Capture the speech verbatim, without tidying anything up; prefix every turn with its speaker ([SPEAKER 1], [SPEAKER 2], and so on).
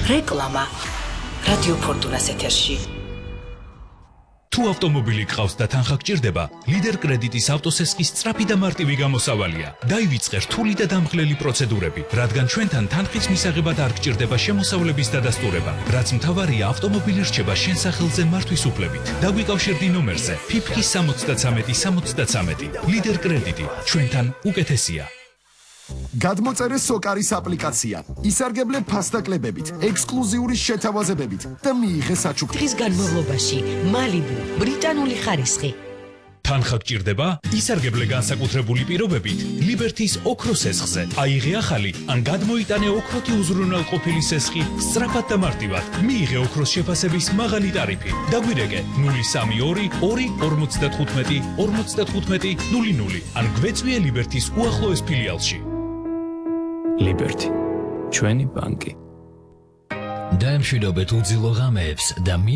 [SPEAKER 1] რეკლამა რადიო ფორტუნას ეთერში.
[SPEAKER 2] თუ ავტომობილი გყავს და თანხა გჭირდება, ლიდერ კრედიტის ავტოსესხის სწრაფი და მარტივი გამოსავალია. დაივიწყე რთული და დამხლელი პროცედურები, რადგან ჩვენთან თანხის მისაღებად არ გჭირდება შემოსავლების დადასტურება, რაც მთავარია ავტომობილი რჩება შენ სახელზე მართვის უფლებით. დაგვიკავშირდი ნომერზე ფიფხი სამოცდათრამეტი სამოცდათრამეტი. ლიდერ კრედიტი ჩვენთან უკეთესია.
[SPEAKER 3] გადმოწერე სოკარის აპლიკაცია. ისარგებლე ფასდაკლებებით, ექსკლუზიური შეთავაზებებით და მიიღე საჩუქრ.
[SPEAKER 1] დღის განმავლობაში მალიბუ, ბრიტანული ხარისხი.
[SPEAKER 2] თანხა გჭირდება? ისარგებლე განსაკუთრებული პირობებით ლიბერთის ოქროს სესხზე. აიღე ახალი ან გადმოიტანე ოქროთი უზრუნველყოფილი სესხი სწრაფად და მარტივად. მიიღე ოქროს შეფასების მაღალი ტარიფი. დაგვირეკე ნული სამი ორი ორი ორმოცდათხუთმეტი ორმოცდათხუთმეტი ნული ნული ან გვეწვიე ლიბერთის უახლოეს ფილიალში.
[SPEAKER 4] ლიბერთი, ჩვენი ბანკი.
[SPEAKER 5] დაემშვიდობეთ უძილო ღამეებს და